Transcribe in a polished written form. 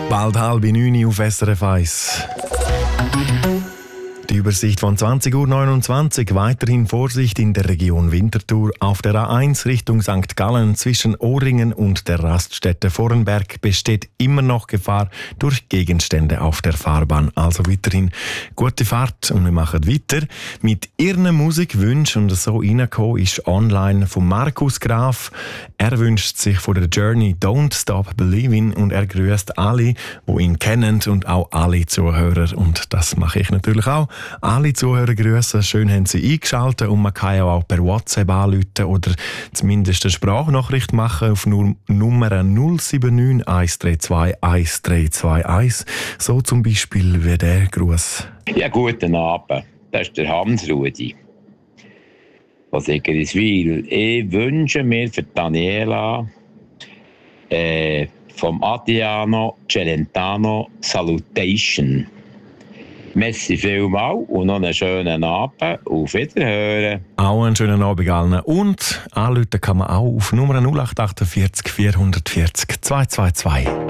Bald 8:30 auf SRF 1. Die Übersicht von 20:29 Uhr. Weiterhin Vorsicht in der Region Winterthur. Auf der A1 Richtung St. Gallen zwischen Ohringen und der Raststätte Vorenberg besteht immer noch Gefahr durch Gegenstände auf der Fahrbahn. Also weiterhin gute Fahrt und wir machen weiter mit Ihren Musikwünschen. Und so reingekommen ist online von Markus Graf. Er wünscht sich von der Journey Don't Stop Believing und er grüßt alle, die ihn kennen und auch alle Zuhörer. Und das mache ich natürlich auch. Alle Zuhörer grüßen, schön haben Sie eingeschaltet und man kann ja auch per WhatsApp anrufen oder zumindest eine Sprachnachricht machen auf Nummer 079 132 1321. So zum Beispiel wie der Gruß. Ja, guten Abend. Das ist der Hans-Rudi von Sigriswil. Ich wünsche mir für Daniela vom Adriano Celentano Salutation. Merci vielmals und noch einen schönen Abend. Auf Wiederhören. Auch einen schönen Abend allen. Und anrufen kann man auch auf Nummer 0848 440 222.